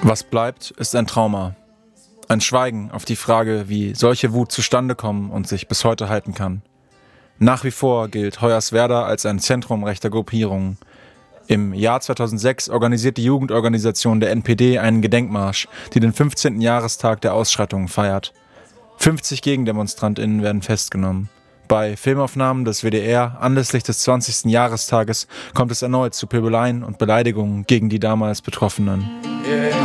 Was bleibt, ist ein Trauma. Ein Schweigen auf die Frage, wie solche Wut zustande kommen und sich bis heute halten kann. Nach wie vor gilt Hoyerswerda als ein Zentrum rechter Gruppierungen. Im Jahr 2006 organisiert die Jugendorganisation der NPD einen Gedenkmarsch, die den 15. Jahrestag der Ausschreitungen feiert. 50 GegendemonstrantInnen werden festgenommen. Bei Filmaufnahmen des WDR anlässlich des 20. Jahrestages kommt es erneut zu Pöbeleien und Beleidigungen gegen die damals Betroffenen.